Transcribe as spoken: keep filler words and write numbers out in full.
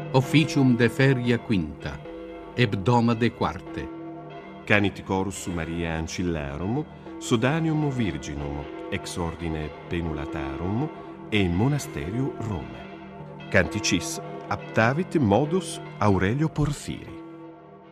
officium de feria quinta, hebdoma de quarte. Canit chorus Maria Ancillarum, Sodanium Virginum, ex ordine Penulatarum, e in monasterio Rome. Canticis aptavit modus Aurelio Porfiri.